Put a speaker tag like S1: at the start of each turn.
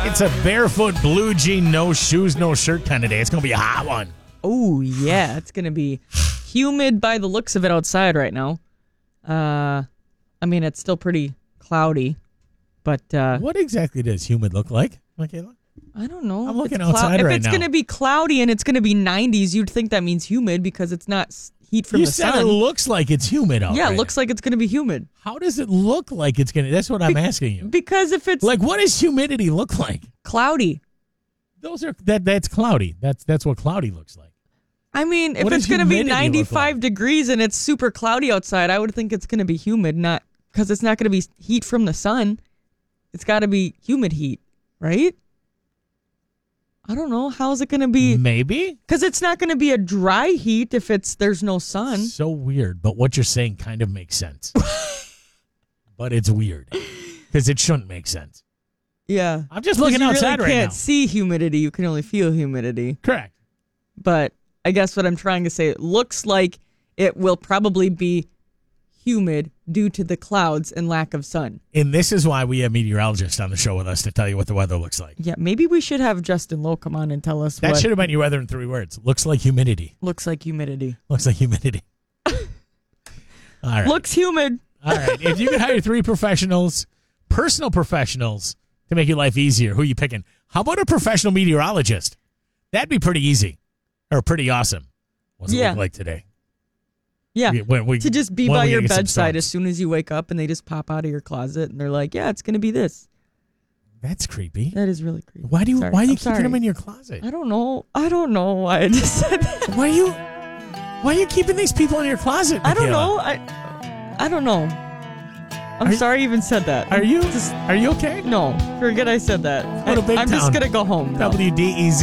S1: It's a barefoot, blue jean, no shoes, no shirt kind of day. It's going to be a hot one.
S2: Oh, yeah. It's going to be humid by the looks of it outside right now. I mean, it's still pretty cloudy, but...
S1: what exactly does humid look like, Michaela?
S2: I don't know.
S1: I'm looking outside right now.
S2: If it's going to be cloudy and it's going to be 90s, you'd think that means humid because it's not heat from the sun.
S1: You said it looks like it's humid out.
S2: Yeah, it looks like it's going to be humid.
S1: How does it look like it's going to? That's what I'm asking you.
S2: Because if it's...
S1: Like, what does humidity look like?
S2: Cloudy.
S1: That's cloudy. That's what cloudy looks like.
S2: I mean, if it's going to be 95 degrees and it's super cloudy outside, I would think it's going to be humid, not because it's not going to be heat from the sun. It's got to be humid heat, right? I don't know. How is it going to be?
S1: Maybe.
S2: Because it's not going to be a dry heat if there's no sun.
S1: So weird, but what you're saying kind of makes sense. But it's weird because it shouldn't make sense.
S2: Yeah.
S1: I'm just looking outside right now.
S2: You can't see humidity. You can only feel humidity.
S1: Correct.
S2: But I guess what I'm trying to say, it looks like it will probably be humid due to the clouds and lack of sun.
S1: And this is why we have meteorologists on the show with us to tell you what the weather looks like.
S2: Yeah, maybe we should have Justin Lowe come on and tell us
S1: that should have been your weather in 3 words. Looks like humidity.
S2: Looks like humidity.
S1: Looks like humidity. All right.
S2: Looks humid.
S1: All right. If you could hire 3 professionals, personal professionals, to make your life easier, who are you picking? How about a professional meteorologist? That'd be pretty easy. Or pretty awesome. What's it look like today?
S2: Yeah, to just be by your bedside as soon as you wake up and they just pop out of your closet and they're like, yeah, it's going to be this.
S1: That's creepy.
S2: That is really creepy.
S1: Why are you keeping them in your closet?
S2: I don't know why I just said that.
S1: Why are you keeping these people in your closet, Michaela?
S2: I don't know. I don't know. I'm sorry I even said that.
S1: Are you okay?
S2: No, forget I said that.
S1: I'm
S2: just going to go home now.
S1: WDEZ.